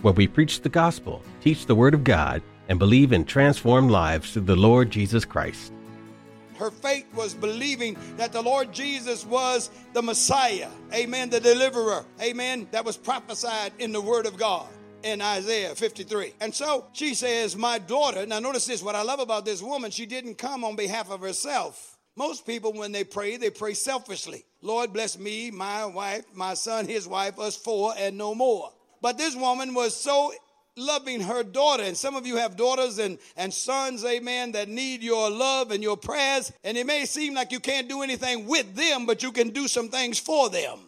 where we preach the gospel, teach the word of God, and believe in transformed lives through the Lord Jesus Christ. Her faith was believing that the Lord Jesus was the Messiah, amen, the deliverer, amen, that was prophesied in the word of God in Isaiah 53. And so she says, my daughter, now notice this, what I love about this woman, she didn't come on behalf of herself. Most people, when they pray selfishly. Lord, bless me, my wife, my son, his wife, us four, and no more. But this woman was so loving her daughter, and some of you have daughters and sons, amen, that need your love and your prayers, and it may seem like you can't do anything with them, but you can do some things for them.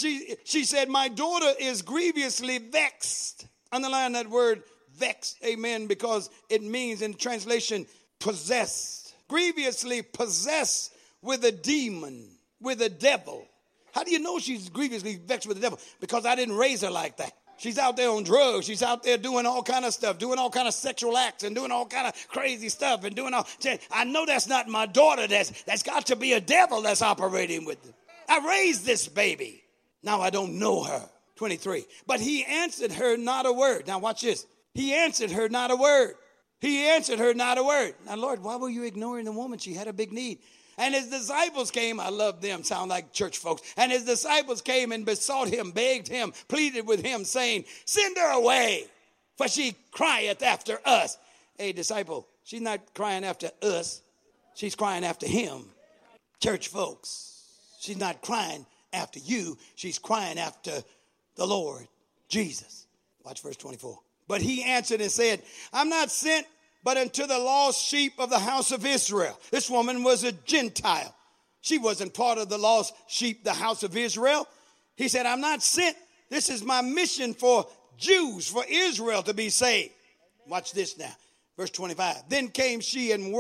She said, my daughter is grievously vexed. Underline that word vexed, amen, because it means in translation possessed. Grievously possessed with a demon, with a devil. How do you know she's grievously vexed with the devil? Because I didn't raise her like that. She's out there on drugs. She's out there doing all kind of stuff, doing all kind of sexual acts and doing all kind of crazy stuff and doing all. I know that's not my daughter. That's got to be a devil that's operating with her. I raised this baby. Now I don't know her. 23. But he answered her not a word. Now watch this. He answered her not a word. He answered her not a word. Now, Lord, why were you ignoring the woman? She had a big need. And his disciples came. I love them, sound like church folks. And his disciples came and besought him, begged him, pleaded with him, saying, send her away, for she crieth after us. Hey, disciple, she's not crying after us. She's crying after him. Church folks, she's not crying after you. She's crying after the Lord Jesus. Watch verse 24. But he answered and said, I'm not sent but unto the lost sheep of the house of Israel. This woman was a Gentile. She wasn't part of the lost sheep, the house of Israel. He said, I'm not sent. This is my mission for Jews, for Israel to be saved. Watch this now. Verse 25. Then came she and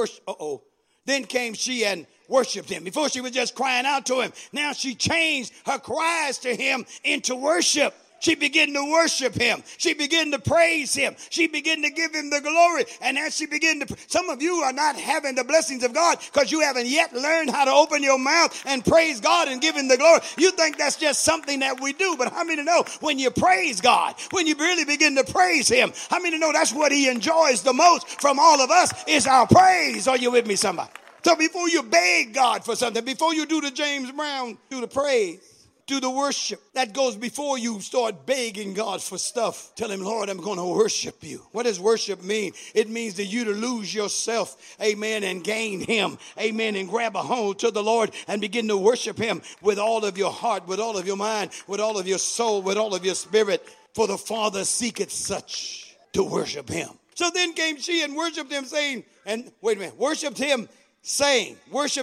worshiped him. Before she was just crying out to him. Now she changed her cries to him into worship. She began to worship him. She began to praise him. She began to give him the glory. And as she began to, some of you are not having the blessings of God because you haven't yet learned how to open your mouth and praise God and give him the glory. You think that's just something that we do. But how many know when you praise God, when you really begin to praise him, how many know that's what he enjoys the most from all of us is our praise? Are you with me, somebody? So before you beg God for something, before you do the James Brown, do the praise. Do the worship. That goes before you start begging God for stuff. Tell him, Lord, I'm going to worship you. What does worship mean? It means that you to lose yourself, amen, and gain him, amen, and grab a hold to the Lord and begin to worship him with all of your heart, with all of your mind, with all of your soul, with all of your spirit. For the Father seeketh such to worship him. So then came she and worshiped him, saying, worshiped him, saying,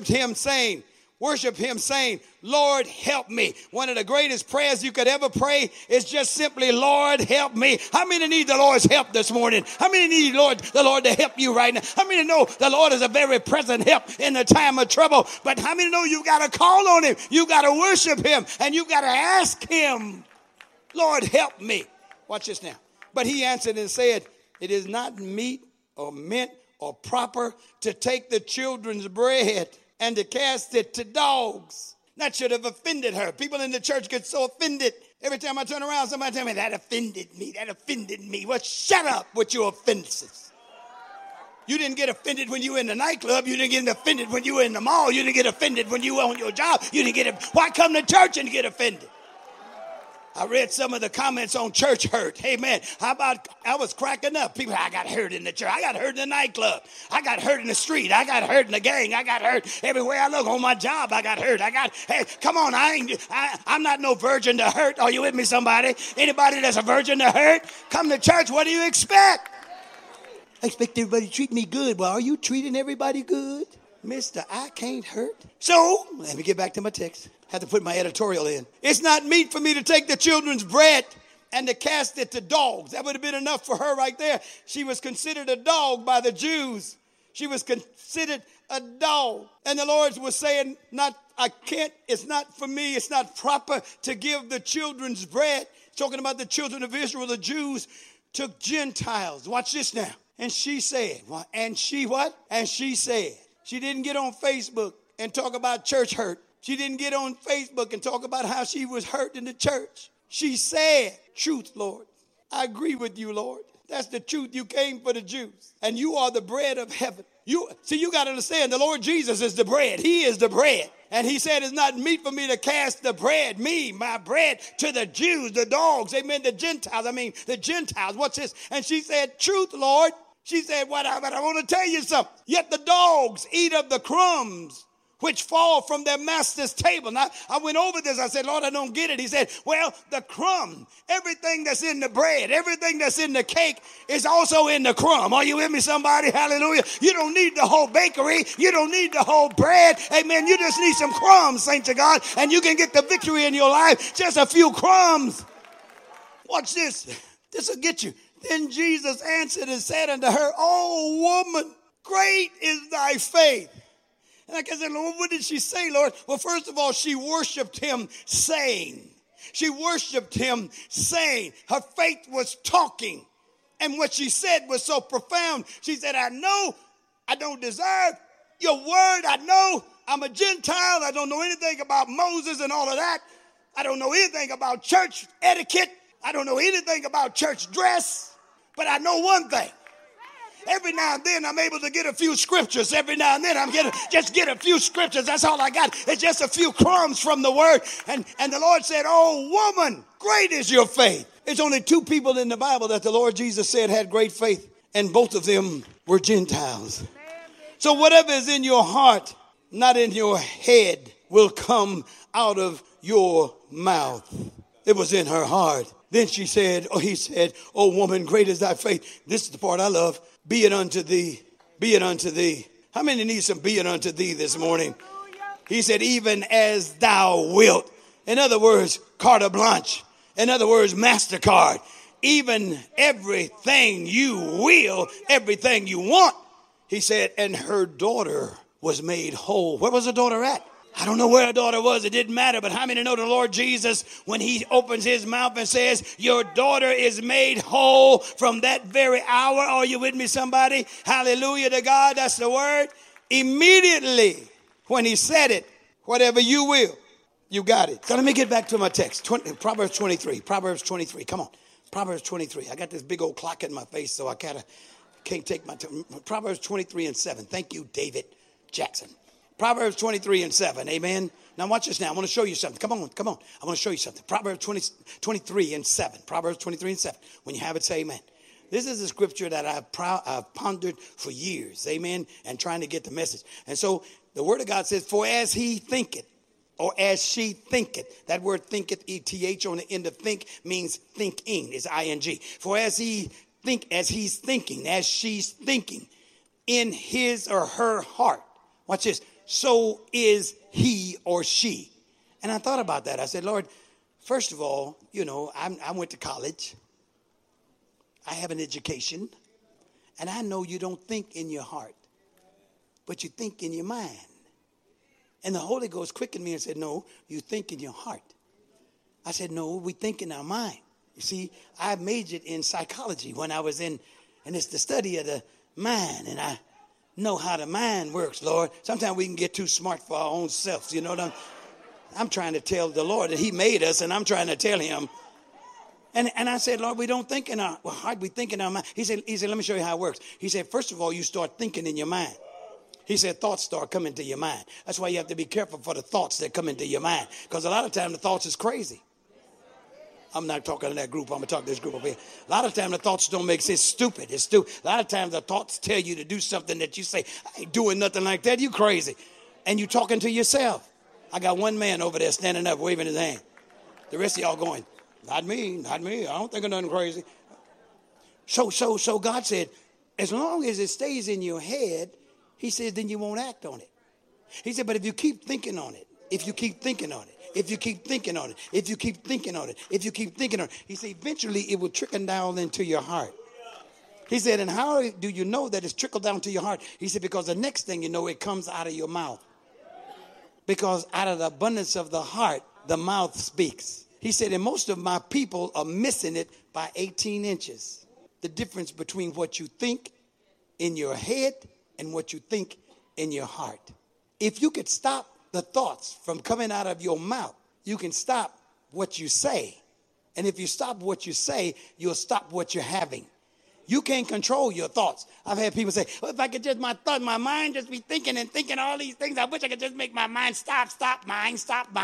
Lord, help me. One of the greatest prayers you could ever pray is just simply, Lord, help me. How many need the Lord's help this morning? How many need the Lord to help you right now? How many know the Lord is a very present help in the time of trouble? But how many know you got to call on him? You got to worship him and you got to ask him, Lord, help me. Watch this now. But he answered and said, it is not meet or meant or proper to take the children's bread and to cast it to dogs. That should have offended her. People in the church get so offended. Every time I turn around, somebody tell me, that offended me. Well, shut up with your offenses. You didn't get offended when you were in the nightclub. You didn't get offended when you were in the mall. You didn't get offended when you were on your job. You didn't get Why come to church and get offended? I read some of the comments on church hurt. Hey, man, how about I was cracking up. People, I got hurt in the church. I got hurt in the nightclub. I got hurt in the street. I got hurt in the gang. I got hurt everywhere I look. On my job, I got hurt. Hey, come on. I'm not no virgin to hurt. Are you with me, somebody? Anybody that's a virgin to hurt? Come to church. What do you expect? I expect everybody to treat me good. Well, are you treating everybody good? Mister, I can't hurt. So, let me get back to my text. Had to put my editorial in. It's not meet for me to take the children's bread and to cast it to dogs. That would have been enough for her right there. She was considered a dog by the Jews. She was considered a dog. And the Lord was saying, it's not for me, it's not proper to give the children's bread. Talking about the children of Israel, the Jews, to Gentiles. Watch this now. And she said, and she said, she didn't get on Facebook and talk about church hurt. She didn't get on Facebook and talk about how she was hurt in the church. She said, truth, Lord. I agree with you, Lord. That's the truth. You came for the Jews, and you are the bread of heaven. You got to understand, the Lord Jesus is the bread. He is the bread. And he said, it's not meet for me to cast the bread, my bread, to the Jews, the dogs, amen, the Gentiles. What's this? And she said, truth, Lord. She said, but I want to tell you something. Yet the dogs eat of the crumbs which fall from their master's table. Now, I went over this. I said, Lord, I don't get it. He said, well, the crumb, everything that's in the bread, everything that's in the cake is also in the crumb. Are you with me, somebody? Hallelujah. You don't need the whole bakery. You don't need the whole bread. Amen. You just need some crumbs, saints of God, and you can get the victory in your life. Just a few crumbs. Watch this. This will get you. Then Jesus answered and said unto her, oh, woman, great is thy faith. And like I said, Lord, what did she say, Lord? Well, first of all, she worshiped him saying. She worshiped him saying. Her faith was talking. And what she said was so profound. She said, I know I don't deserve your word. I know I'm a Gentile. I don't know anything about Moses and all of that. I don't know anything about church etiquette. I don't know anything about church dress. But I know one thing. Every now and then I'm able to get a few scriptures. Every now and then I'm just get a few scriptures. That's all I got. It's just a few crumbs from the word. And the Lord said, oh, woman, great is your faith. There's only two people in the Bible that the Lord Jesus said had great faith. And both of them were Gentiles. So whatever is in your heart, not in your head, will come out of your mouth. It was in her heart. Then he said, oh, woman, great is thy faith. This is the part I love. Be it unto thee. Be it unto thee. How many need some be it unto thee this morning? He said, even as thou wilt. In other words, carte blanche. In other words, MasterCard. Even everything you will, everything you want. He said, and her daughter was made whole. Where was her daughter at? I don't know where her daughter was. It didn't matter. But how many know the Lord Jesus, when he opens his mouth and says, your daughter is made whole from that very hour? Are you with me, somebody? Hallelujah to God. That's the word. Immediately when he said it, whatever you will, you got it. So let me get back to my text. Proverbs 23. Proverbs 23. Come on. Proverbs 23. I got this big old clock in my face, so I can't take my time. Proverbs 23 and 7. Thank you, David Jackson. Proverbs 23 and 7. Amen. Now watch this now. I want to show you something. Come on. I want to show you something. Proverbs 23 and 7. Proverbs 23 and 7. When you have it, say amen. This is a scripture that I've pondered for years. Amen. And trying to get the message. And so the word of God says, for as he thinketh, or as she thinketh. That word thinketh, E-T-H on the end of think means thinking. It's I-N-G. For as he's thinking, as she's thinking in his or her heart. Watch this. So is he or she. And I thought about that. I said, Lord, first of all, I went to college. I have an education. And I know you don't think in your heart, but you think in your mind. And the Holy Ghost quickened me and said, no, you think in your heart. I said, no, we think in our mind. You see, I majored in psychology when I was and it's the study of the mind. And I know how the mind works, Lord. Sometimes we can get too smart for our own selves. You know what I'm trying to tell the Lord that he made us, and I'm trying to tell him. And I said, Lord, we don't think in our heart, we think in our mind. He said, let me show you how it works. He said, first of all, you start thinking in your mind. He said, thoughts start coming to your mind. That's why you have to be careful for the thoughts that come into your mind. Because a lot of times the thoughts is crazy. I'm not talking to that group. I'm going to talk to this group over here. A lot of times the thoughts don't make sense. Stupid. It's stupid. A lot of times the thoughts tell you to do something that you say, I ain't doing nothing like that. You crazy. And you talking to yourself. I got one man over there standing up, waving his hand. The rest of y'all going, not me. I don't think of nothing crazy. So God said, as long as it stays in your head, he says, then you won't act on it. He said, but if you keep thinking on it, if you keep thinking on it, if you keep thinking on it, if you keep thinking on it, if you keep thinking on it, he said, eventually it will trickle down into your heart. He said, and how do you know that it's trickled down to your heart? He said, because the next thing you know, it comes out of your mouth. Because out of the abundance of the heart, the mouth speaks. He said, and most of my people are missing it by 18 inches. The difference between what you think in your head and what you think in your heart. If you could stop the thoughts from coming out of your mouth, you can stop what you say And if you stop what you say, you'll stop what you're having. You can't control your thoughts. I've had people say, well, if I could just, my mind just be thinking and thinking all these things. I wish I could just make my mind stop mind.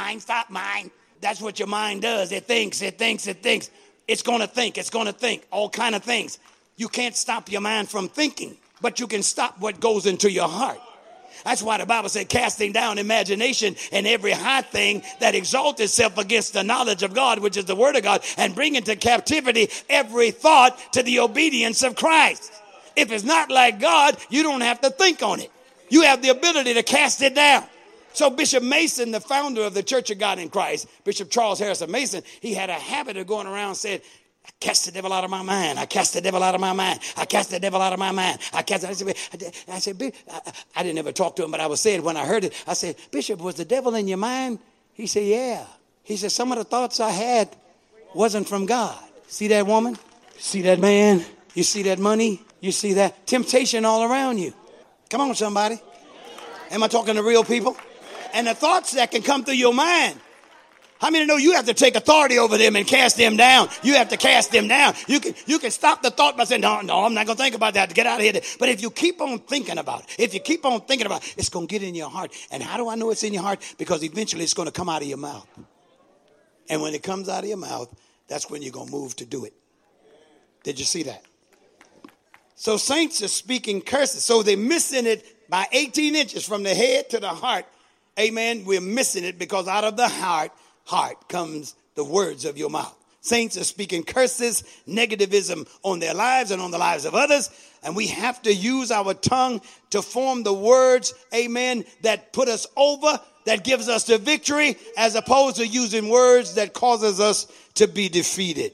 That's what your mind does. It thinks. It's going to think all kind of things. You can't stop your mind from thinking, but you can stop what goes into your heart. That's why the Bible said, casting down imagination and every high thing that exalts itself against the knowledge of God, which is the word of God, and bring into captivity every thought to the obedience of Christ. If it's not like God, you don't have to think on it. You have the ability to cast it down. So Bishop Mason, the founder of the Church of God in Christ, Bishop Charles Harrison Mason, he had a habit of going around saying, I cast the devil out of my mind. I cast the devil out of my mind. I cast the devil out of my mind. I said, I didn't ever talk to him, but I was saying when I heard it, I said, Bishop, was the devil in your mind? He said, yeah. He said, some of the thoughts I had wasn't from God. See that woman? See that man? You see that money? You see that temptation all around you? Come on, somebody. Am I talking to real people? And the thoughts that can come through your mind. How many know you have to take authority over them and cast them down? You have to cast them down. You can stop the thought by saying, no, I'm not going to think about that. Get out of here. But if you keep on thinking about it, it's going to get in your heart. And how do I know it's in your heart? Because eventually it's going to come out of your mouth. And when it comes out of your mouth, that's when you're going to move to do it. Did you see that? So saints are speaking curses. So they're missing it by 18 inches from the head to the heart. Amen. We're missing it because out of the heart comes the words of your mouth. Saints are speaking curses, negativism on their lives and on the lives of others. And we have to use our tongue to form the words, amen, that put us over, that gives us the victory, as opposed to using words that causes us to be defeated.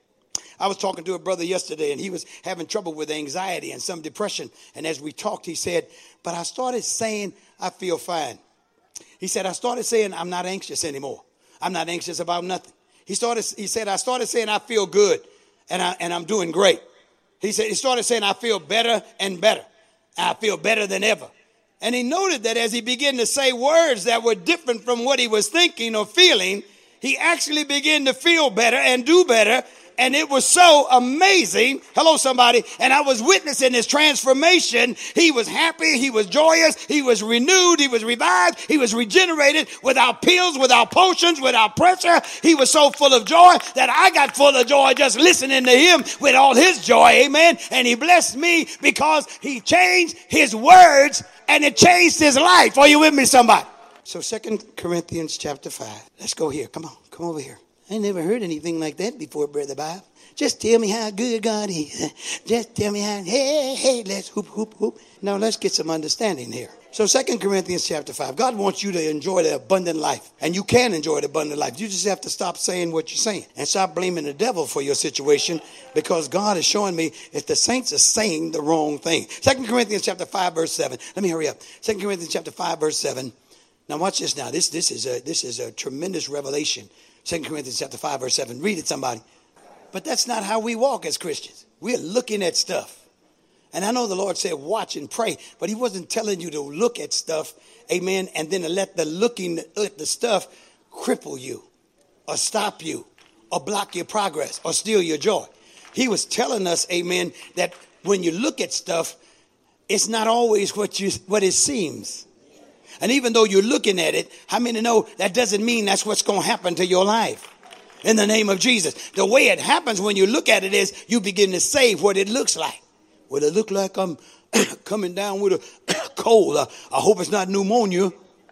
I was talking to a brother yesterday, and he was having trouble with anxiety and some depression. And as we talked, he said, but I started saying, I feel fine. He said, I started saying, I'm not anxious anymore. I'm not anxious about nothing. He said, I started saying, I feel good and I'm doing great. He said, he started saying, I feel better and better. I feel better than ever. And he noted that as he began to say words that were different from what he was thinking or feeling, he actually began to feel better and do better. And it was so amazing. Hello, somebody. And I was witnessing his transformation. He was happy. He was joyous. He was renewed. He was revived. He was regenerated without pills, without potions, without pressure. He was so full of joy that I got full of joy just listening to him with all his joy. Amen. And he blessed me because he changed his words and it changed his life. Are you with me, somebody? So 2 Corinthians chapter 5. Let's go here. Come on. Come over here. I never heard anything like that before, Brother Bob. Just tell me how good God is. Just tell me how, hey, let's hoop, hoop, hoop. Now let's get some understanding here. So 2 Corinthians chapter 5. God wants you to enjoy the abundant life. And you can enjoy the abundant life. You just have to stop saying what you're saying. And stop blaming the devil for your situation. Because God is showing me if the saints are saying the wrong thing. 2 Corinthians chapter 5 verse 7. Let me hurry up. 2 Corinthians chapter 5 verse 7. Now watch this now. This is a tremendous revelation. 2 Corinthians chapter 5 verse 7. Read it, somebody. But that's not how we walk as Christians. We're looking at stuff. And I know the Lord said watch and pray, but he wasn't telling you to look at stuff, amen, and then to let the looking at the stuff cripple you or stop you or block your progress or steal your joy. He was telling us, amen, that when you look at stuff, it's not always what it seems. And even though you're looking at it, how many know that doesn't mean that's what's going to happen to your life? In the name of Jesus. The way it happens when you look at it is you begin to say what it looks like. Will it look like I'm coming down with a cold? I hope it's not pneumonia.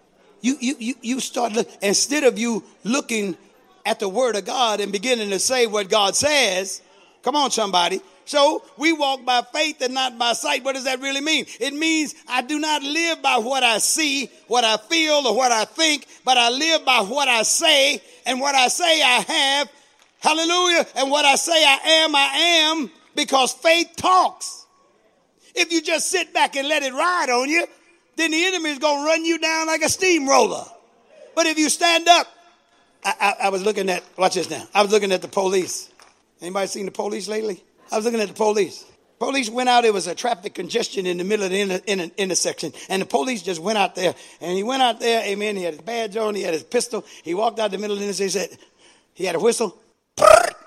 You start instead of you looking at the word of God and beginning to say what God says. Come on, somebody. So we walk by faith and not by sight. What does that really mean? It means I do not live by what I see, what I feel, or what I think, but I live by what I say, and what I say I have. Hallelujah. And what I say I am, because faith talks. If you just sit back and let it ride on you, then the enemy is going to run you down like a steamroller. But if you stand up, I was looking at, watch this now. I was looking at the police. Anybody seen the police lately? I was looking at the police. Police went out. There was a traffic congestion in the middle of the intersection. And the police just went out there. And he went out there, amen. He had his badge on. He had his pistol. He walked out the middle of the intersection. He had a whistle.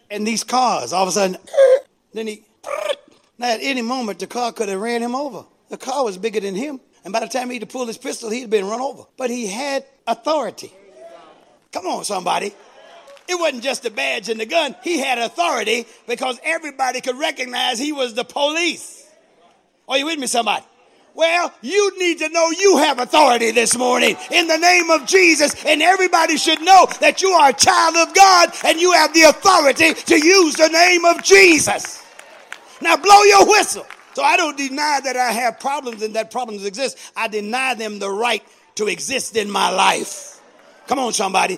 And these cars, all of a sudden, then now at any moment, the car could have ran him over. The car was bigger than him. And by the time he'd pulled his pistol, he'd been run over. But he had authority. Come on, somebody. It wasn't just a badge and the gun. He had authority because everybody could recognize he was the police. Are you with me, somebody? Well, you need to know you have authority this morning in the name of Jesus. And everybody should know that you are a child of God and you have the authority to use the name of Jesus. Now blow your whistle. So I don't deny that I have problems and that problems exist. I deny them the right to exist in my life. Come on, somebody.